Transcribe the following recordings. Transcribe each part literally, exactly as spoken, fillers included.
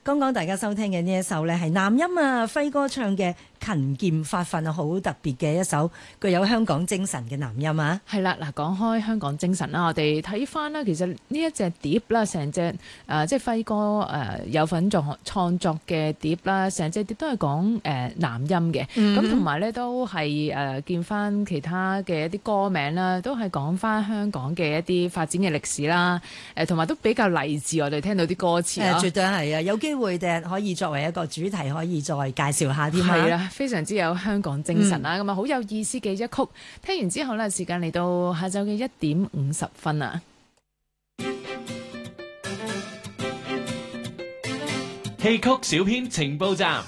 剛剛大家收聽嘅呢一首呢係男音啊，輝哥唱嘅勤儉發奮啊，好特別嘅一首具有香港精神嘅男音啊。 係啦，嗱，講開香港精神啦，我哋睇翻啦，其實呢一隻碟啦，成隻誒即係輝哥誒、呃、有份作創作嘅碟啦，成隻碟都係講誒男音嘅，咁同埋咧都係誒、呃、見翻其他嘅一啲歌名啦，都係講翻香港嘅一啲發展嘅歷史啦，誒同埋都比較勵志，我哋聽到啲歌詞啊、 呃，絕對係啊，有機會嘅可以作為一個主題，可以再介紹下添啊。 係啦，非常之有香港精神啦，咁啊好有意思嘅一曲。聽完之後呢，時間嚟到下晝嘅一點五十分啊。 戲曲小編情報站。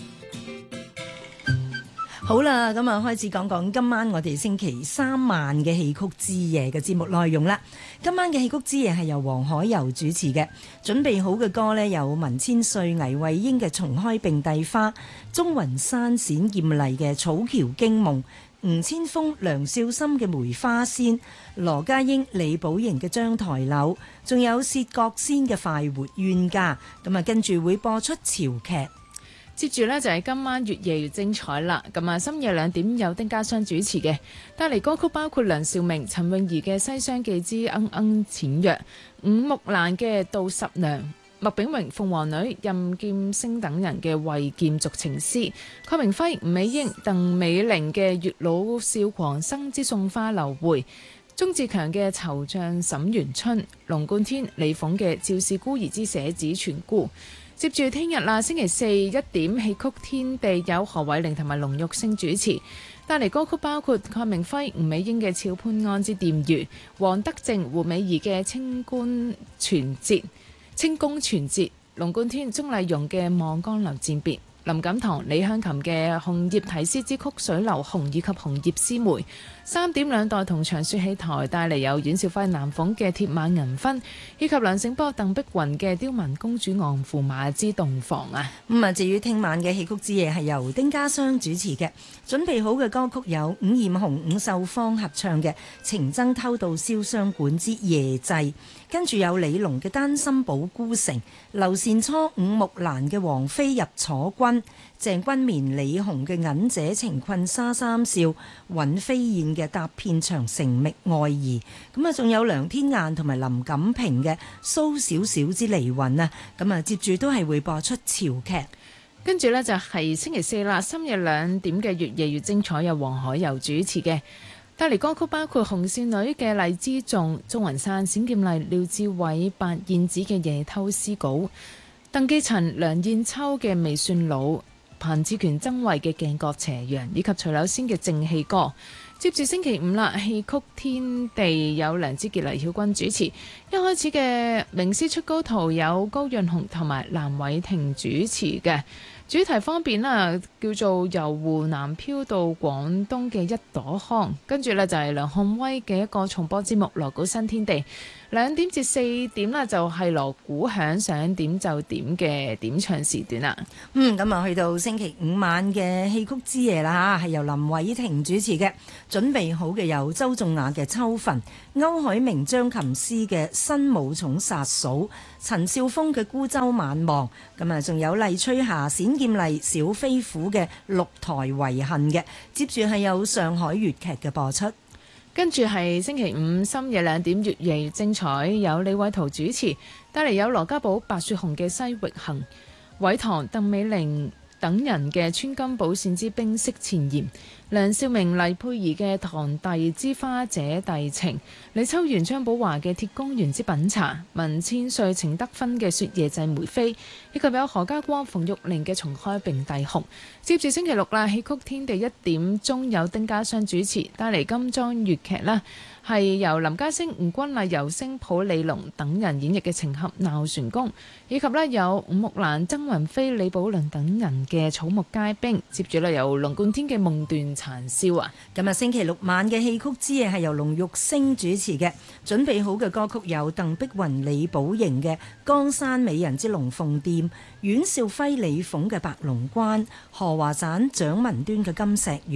好啦，咁啊開始講講今晚我哋星期三晚嘅戲曲之夜嘅節目內容啦。今晚嘅戲曲之夜係由黃海柔主持嘅，準備好嘅歌呢，有文千歲、倪慧英嘅《重開並蒂花》，鍾雲山、冼劍麗嘅《草橋驚夢》，吳千鋒、梁少森嘅《梅花仙》，羅家英、李寶瑩嘅《章台柳》，仲有薛覺先嘅《快活冤家》。咁啊，跟住會播出潮劇。 接住呢，就係今晚越夜越精彩啦！咁啊，深夜兩點有丁家湘主持嘅，帶嚟歌曲包括梁兆明、陳詠儀嘅《西廂記之鶯鶯淺約》，伍木蘭嘅《杜十娘》，麥炳榮、鳳凰女、任劍星等人嘅《為劍續情詩》，鄺明輝、吳美英、鄧美玲嘅《月老笑狂生之送花流會》，鍾志強嘅《惆悵沈園春》，龍貫天、李鳳嘅《趙氏孤兒之捨子全孤》。接住聽日啦，星期四一點戲曲天地有何偉玲同埋龍玉星主持，帶嚟歌曲包括鄺明輝、吳美英嘅《俏潘安之店魚》，黃德正、胡美儀嘅《清官傳節》、《清宮傳節》，龍貫天、鍾麗蓉嘅《望江樓餞別》，林錦堂、李香琴嘅《紅葉題詩之曲水流紅》以及《紅葉詩梅》。三點兩代同長説戲台帶嚟有阮兆輝、南鳳嘅《鐵馬銀婚》，以及梁醒波、鄧碧雲嘅《刁民公主昂駙馬之洞房》啊。咁啊， 至於聽晚嘅戲曲之夜係由丁家湘主持嘅，準備好嘅歌曲有伍艷紅、伍秀芳合唱嘅《情僧偷渡燒傷館之夜祭》，跟住有李龍嘅《丹心寶孤城》，劉善初、伍木蘭嘅《王妃入楚軍》，鄭君綿、李紅嘅《銀姐情困沙三少》，尹飛燕嘅《踏遍長城覓愛兒》，咁啊，仲有梁天雁同埋林錦平嘅《蘇小小之離魂》啊，咁啊，接住都係會播出潮劇。 跟住呢，就係星期四啦，深夜兩點嘅越夜越精彩，有黃海柔主持嘅，帶嚟歌曲包括紅線女嘅荔枝頌、鍾雲山、冼劍麗、廖志偉、白燕子嘅夜偷詩稿，鄧寄塵、梁燕秋嘅未算老，彭志權、曾慧嘅鏡角斜陽，以及徐柳仙嘅正氣歌。接住星期五啦，戲曲天地有梁之傑、黎曉君主持。一開始嘅名師出高徒有高潤鴻同埋藍偉霆主持嘅。主題方面啦，叫做由湖南飄到廣東嘅一朵香。跟住呢，就係梁漢威嘅一個重播節目《鑼鼓新天地》。兩點至四點啦，就係鑼鼓響，想點就點嘅點唱時段啦。 嗯，咁啊，去到星期五晚嘅戲曲之夜啦嚇，係由林偉霆主持嘅。準備好嘅有周仲雅嘅《秋墳》，歐海明、張琴師嘅《新武松殺嫂》，陳少峰嘅《孤舟晚望》，咁啊，仲有麗翠霞、冼劍麗、小飛虎嘅《六台遺恨》嘅。接住係有上海粵劇嘅播出。 跟住係星期五深夜兩點越夜越精彩，有李偉圖主持，帶嚟有羅家寶、白雪紅嘅《西域行》，韋唐、鄧美玲等人嘅《穿金寶扇之冰釋前嫌》，梁少明、黎佩儀嘅《堂弟之花姐弟情》，李秋元、張寶華嘅《鐵公園之品茶》，文千歲、程德芬嘅《雪夜祭梅妃》，以及有何家光、馮玉玲嘅《重開並蒂紅》。接住星期六啦，戲曲天地一點鐘有丁家湘主持，帶嚟金裝粵劇啦，係由林家聲、吳君麗、尤聲普、李龍等人演繹嘅《情俠鬧船宮》，以及呢有伍木蘭、曾雲飛、李寶倫等人嘅《草木皆兵》。接住呢有龍貫天嘅《夢斷殘宵》啊。 咁啊，星期六晚嘅戲曲之夜係由龍玉星主持嘅，準備好嘅歌曲有鄧碧雲、李寶瑩嘅《江山美人之龍鳳店》，阮兆輝、李鳳嘅《白龍關》，何華盞、蔣文端嘅《金石園》，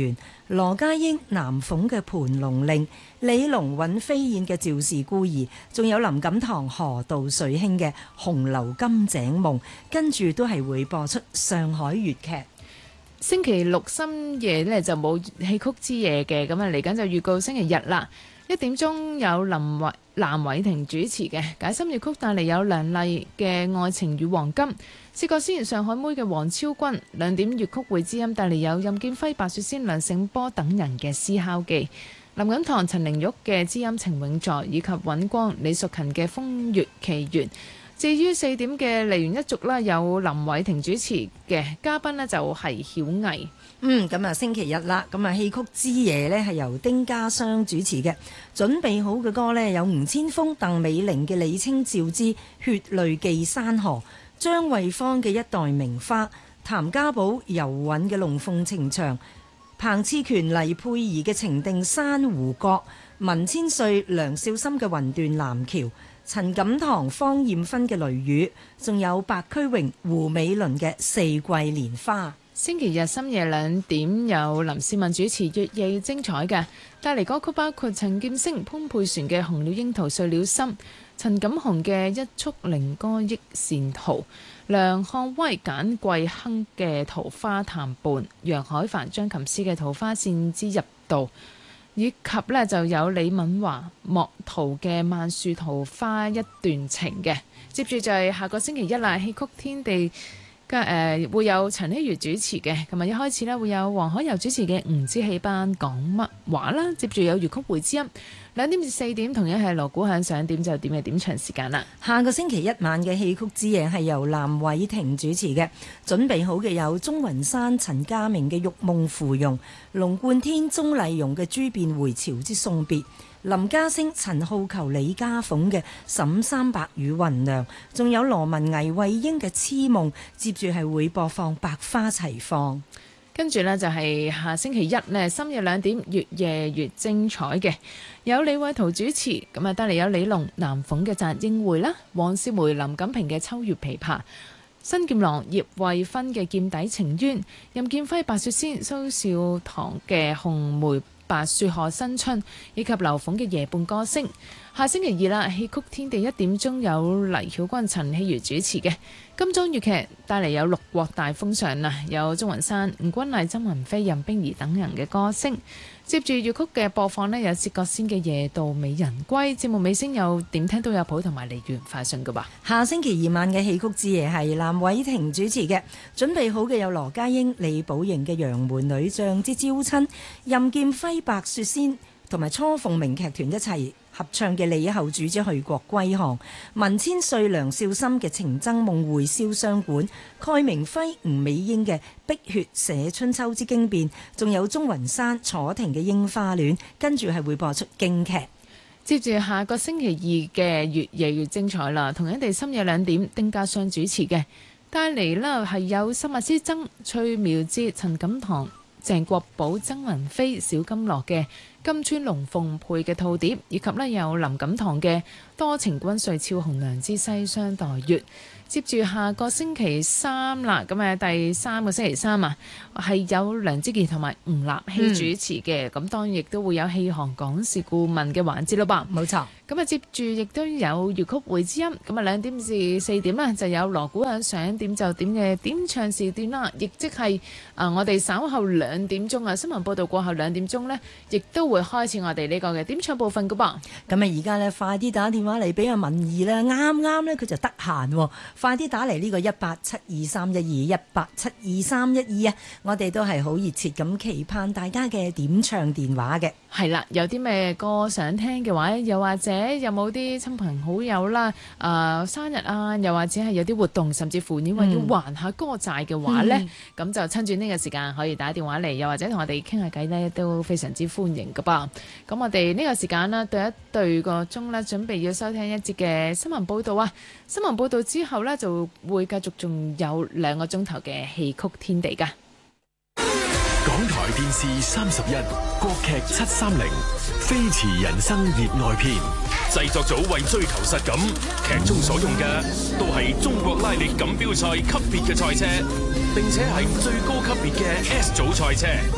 羅家英、南鳳嘅盤龍令、李龍尹飛燕嘅趙氏孤兒，仲有林錦堂、河道水兄嘅紅樓金井夢，跟住都係會播出上海粵劇。 星期六深夜呢就冇戲曲之夜嘅，咁啊嚟緊就預告星期日啦。一點鐘有林偉藍偉霆主持嘅解心粵曲，帶嚟有梁麗嘅愛情與黃金，薛覺先上海妹嘅黃超君，兩點粵曲會知音帶嚟有任劍輝、白雪仙、梁醒波等人嘅思考記，林錦堂、陳玲玉嘅知音情永在，以及尹光、李淑勤嘅風月奇緣。至於四點嘅梨園一族啦，有林偉霆主持嘅，嘉賓呢就係曉毅。 嗯，咁啊星期日啦，咁啊戲曲之夜呢係由丁家湘主持嘅，準備好嘅歌呢，有吳千峰、鄧美玲嘅李清照之血淚記山河，張惠芳嘅一代名花，譚家寶、尤韻嘅龍鳳呈祥，彭熾權、黎佩儀嘅情定珊瑚閣，文千歲、梁少森嘅魂斷藍橋，陳錦堂、方艷芬嘅雷雨，仲有白駒榮、胡美倫嘅四季蓮花。 星期日深夜兩點有林思敏主持《越夜越精彩》嘅，帶嚟歌曲包括陳劍聲、潘佩璇嘅《紅了櫻桃碎了心》，陳錦鴻嘅《一束靈歌憶善途》，梁漢威、簡桂亨嘅《桃花談伴》，楊海帆、張琴師嘅《桃花線之入道》，以及呢就有李敏華、莫圖嘅《萬樹桃花一段情》嘅。接住就係下個星期一啦，戲曲天地。嘅誒、呃、會有陳希如主持嘅，咁啊一開始咧會有黃海柔主持嘅唔知戲班講乜話啦，接住有粵曲會知音，兩點至四點同樣係鑼鼓響，上點就點嘅點長時間啦。 下個星期一晚嘅戲曲之夜係由藍偉霆主持嘅，準備好嘅有鍾雲山、陳家明嘅《玉夢芙蓉》，龍貫天、鍾麗蓉嘅《諸變回朝之送別》，林家聲、陳浩球、李家鳳嘅《沈三伯與芸娘》，仲有羅文倪、慧英嘅《痴夢》，接住係會播放《百花齊放》。 跟住呢，就係下星期一呢，深夜兩點越夜越精彩嘅，有李偉圖主持，咁啊帶嚟有李龍、南鳳嘅《摘英會》啦，黃少梅、林錦平嘅《秋月琵琶》，新劍郎葉慧芬嘅《劍底情緣》，任劍輝、白雪仙、蘇少棠嘅《紅梅白雪賀新春》，以及劉鳳嘅《夜半歌聲》。下星期二啦，戲曲天地一點鐘有黎曉君、陳希如主持嘅金鐘粵劇，帶嚟有六國大封相啊，有鍾雲山、吳君麗、曾雲飛、任冰兒等人嘅歌聲。接住粵曲嘅播放呢，有薛覺先嘅《夜渡美人歸》，節目尾聲有點聽都有譜同埋梨園快訊噶噃。 下星期二晚嘅戲曲之夜係藍偉霆主持嘅，準備好嘅有羅家英、李寶瑩嘅《楊門女將之招親》，任劍輝、白雪仙同埋初鳳鳴劇團一齊合唱嘅李後主之去國歸航，文千歲、梁少森嘅情僧夢會瀟湘館，蓋明輝、吳美英嘅碧血寫春秋之經變，仲有鍾雲山、楚婷嘅櫻花戀，跟住係會播出京劇。 接住下個星期二嘅越夜越精彩啦，同樣地深夜兩點丁家湘主持嘅，帶嚟啦係有新密之曾、崔妙芝、陳錦堂、鄭國寶、曾雲飛、小金樂嘅金川龍鳳配嘅套碟，以及呢有林錦堂嘅多情君碎俏紅娘之西廂待月。接住下個星期三啦，咁誒第三個星期三啊，係有梁之傑同埋吳立希主持嘅，咁、嗯、當然亦都會有戲行講事顧問嘅環節咯噃。 冇錯。咁啊接住亦都有粵曲會知音，咁啊兩點至四點啦，就有鑼鼓響，上點就點嘅點唱時段啦，亦即係啊我哋稍後兩點鐘啊新聞報道過後兩點鐘呢，亦都會開始我哋呢個嘅點唱部分噶噃。 咁啊而家呢，快啲打電話嚟俾阿文儀啦，啱啱呢，佢就得閒喎。快啲打嚟呢個一八七二三一二一八七二三一二啊！我哋都係好熱切咁期盼大家嘅點唱電話嘅。 係啦，有啲咩歌想聽嘅話，又或者有冇啲親朋好友啦，誒、呃、生日啊，又或者係有啲活動，甚至乎你話要還下歌債嘅話呢，咁、嗯、就趁住呢個時間可以打電話嚟，又或者同我哋傾下偈呢，都非常之歡迎噶噃。咁我哋呢個時間呢，對一對個鐘呢，準備要收聽一節嘅新聞報道啊！新聞報道之後呢，就會繼續仲有兩個鐘頭嘅戲曲天地㗎。 港台電視三十一，國劇七三零，飛馳人生熱愛篇。 製作組為追求實感，劇中所用嘅都係中國拉力錦標賽級別嘅賽車，並且係最高級別嘅 S 組賽車。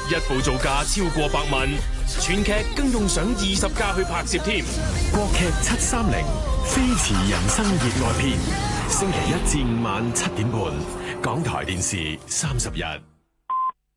一部造價超過百萬，全劇更用上二十架去拍攝添。 國劇七三零飛馳人生熱愛篇，星期一至五晚七點半，港台電視三十日。